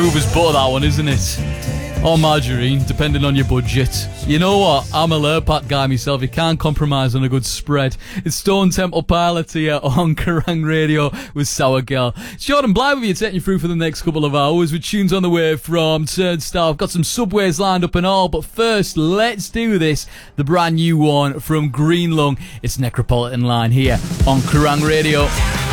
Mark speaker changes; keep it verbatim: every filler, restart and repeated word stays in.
Speaker 1: smooth as butter, that one, isn't it? Or margarine, depending on your budget. You know what? I'm a Lurpak guy myself. You can't compromise on a good spread. It's Stone Temple Pilots here on Kerrang Radio with Sour Girl. It's Jordan Blythe with you, taking you through for the next couple of hours with tunes on the way from Turnstile. I've got some Subways lined up and all, but first, let's do this. The brand new one from Green Lung. It's Necropolitan Line here on Kerrang Radio.